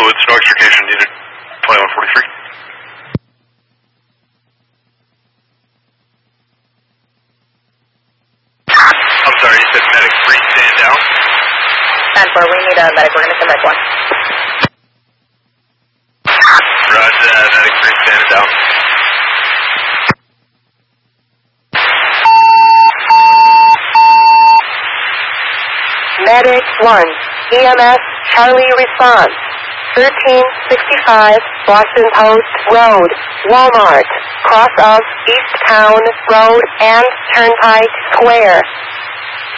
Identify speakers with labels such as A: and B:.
A: fluids, no extrication needed. 2143. I'm sorry, you said medic 3, stand down?
B: 10-4, we need a medic, we're going to send medic 1.
A: Roger that, medic 3, stand down.
B: Medic 1, EMS Charlie response. 1365 Boston Post Road, Walmart, cross of East Town Road and Turnpike Square.